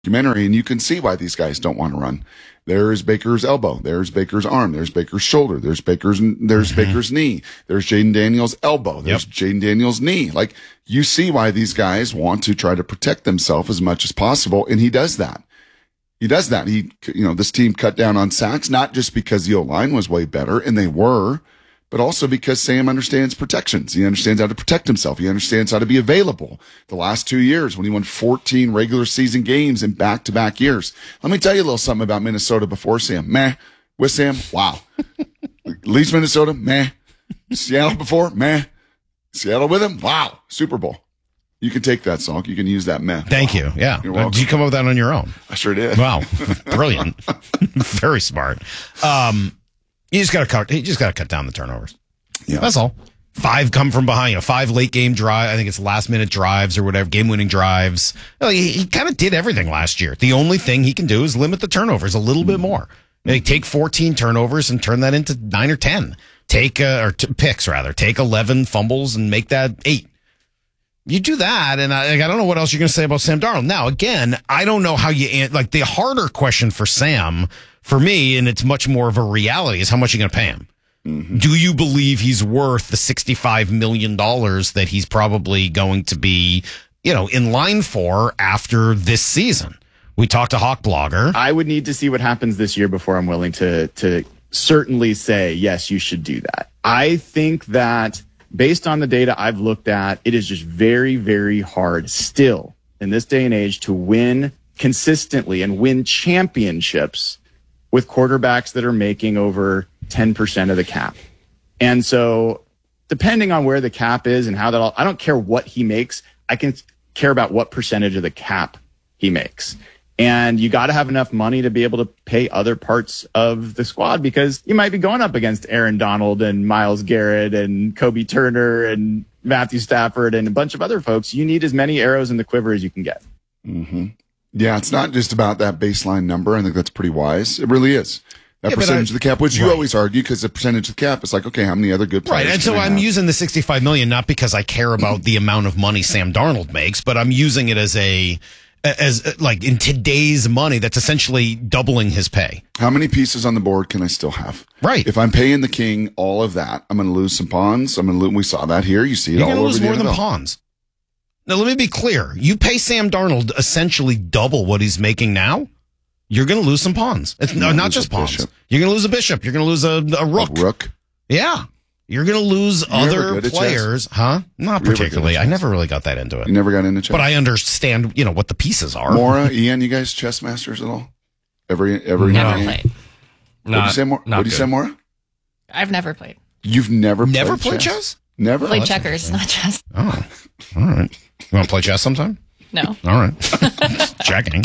documentary, and you can see why these guys don't want to run. There's Baker's elbow. There's Baker's arm. There's Baker's shoulder. There's Baker's knee. There's Jaden Daniels' elbow. There's Jaden Daniels' knee. Like, you see why these guys want to try to protect themselves as much as possible, and he does that. This team cut down on sacks, not just because the O-line was way better, and they were, but also because Sam understands protections. He understands how to protect himself. He understands how to be available. The last 2 years, when he won 14 regular season games in back-to-back years. Let me tell you a little something about Minnesota before Sam. Meh. With Sam, wow. Least Minnesota, meh. Seattle before, meh. Seattle with him, wow. Super Bowl. You can take that, Salk. You can use that meh. Thank you. Yeah. You're welcome. Did you come up with that on your own? I sure did. Wow. Brilliant. Very smart. You just got to cut down the turnovers. Yeah. That's all. 5 come from behind, 5 late game drive. I think it's last minute drives or whatever, game winning drives. He kind of did everything last year. The only thing he can do is limit the turnovers a little bit more. Take 14 turnovers and turn that into 9 or 10. Picks rather. Take 11 fumbles and make that 8. You do that, and I don't know what else you're going to say about Sam Darnold. Now, again, I don't know how the harder question for Sam, for me, and it's much more of a reality, is how much you're going to pay him. Mm-hmm. Do you believe he's worth the $65 million that he's probably going to be, in line for after this season? We talked to Hawk Blogger. I would need to see what happens this year before I'm willing to certainly say, yes, you should do that. I think that based on the data I've looked at, it is just very, very hard still in this day and age to win consistently and win championships with quarterbacks that are making over 10% of the cap. And so depending on where the cap is and how I don't care what he makes. I can care about what percentage of the cap he makes. And you got to have enough money to be able to pay other parts of the squad, because you might be going up against Aaron Donald and Myles Garrett and Kobe Turner and Matthew Stafford and a bunch of other folks. You need as many arrows in the quiver as you can get. Mm-hmm. Yeah, it's not just about that baseline number. I think that's pretty wise. It really is. That percentage of the cap, which you always argue, because the percentage of the cap is like, okay, how many other good players? Right, and so I'm using the $65 million not because I care about the amount of money Sam Darnold makes, but I'm using it as like in today's money, that's essentially doubling his pay. How many pieces on the board can I still have? Right. If I'm paying the king all of that, I'm going to lose some pawns. We saw that here. You see it all over the NFL. You're going to lose more than pawns. Now, let me be clear. You pay Sam Darnold essentially double what he's making now, you're going to lose some pawns. It's not just pawns. Bishop. You're going to lose a bishop. You're going to lose a rook. A rook? Yeah. You're going to lose other players. Huh? Not particularly. I never really got that into it. You never got into chess? But I understand, what the pieces are. Maura, Ian, you guys chess masters at all? Every never game? played. What do you say, Maura? I've never played. You've never played chess? Never? Played checkers, not chess. Oh, all right. You want to play chess sometime? No. All right. Checking.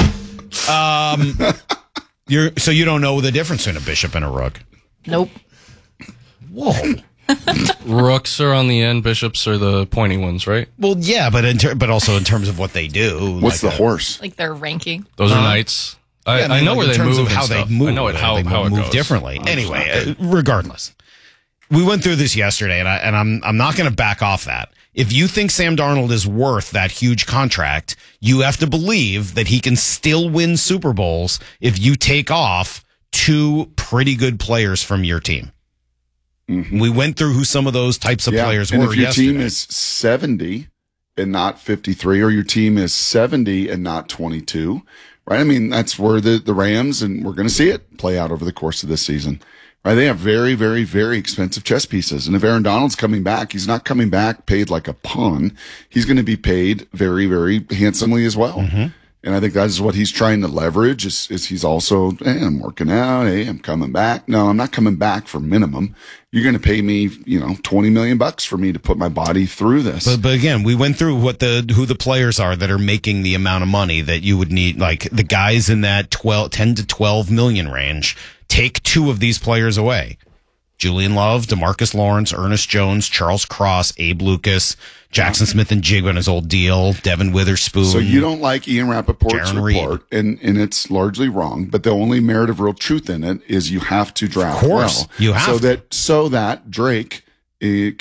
So you don't know the difference between a bishop and a rook? Nope. Whoa. Rooks are on the end, bishops are the pointy ones, right? Well, yeah, but also in terms of what they do. What's the horse? Like their ranking. Those are knights. I know where they move. How they move. I know how it move goes differently. Anyway, regardless, we went through this yesterday, and I'm not going to back off that. If you think Sam Darnold is worth that huge contract, you have to believe that he can still win Super Bowls if you take off 2 pretty good players from your team. Mm-hmm. We went through who some of those types of players were yesterday. If your team is 70 and not 53, or your team is 70 and not 22, right? I mean, that's where the Rams, and we're going to see it play out over the course of this season. Right? They have very, very, very expensive chess pieces. And if Aaron Donald's coming back, he's not coming back paid like a pawn. He's going to be paid very, very handsomely as well. Mm-hmm. And I think that is what he's trying to leverage is he's also, hey, I'm working out. Hey, I'm coming back. No, I'm not coming back for minimum. You're going to pay me, $20 million for me to put my body through this. But again, we went through who the players are that are making the amount of money that you would need, like the guys in that 10 to 12 million range. Take 2 of these players away. Julian Love, DeMarcus Lawrence, Ernest Jones, Charles Cross, Abe Lucas, Jackson Smith and Jigba on his old deal, Devin Witherspoon. So you don't like Ian Rappaport's report, and it's largely wrong, but the only merit of real truth in it is you have to draft well. You have so that Drake and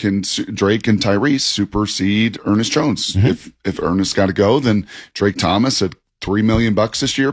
Tyrese supersede Ernest Jones. Mm-hmm. If Ernest got to go, then Drake Thomas at $3 million this year.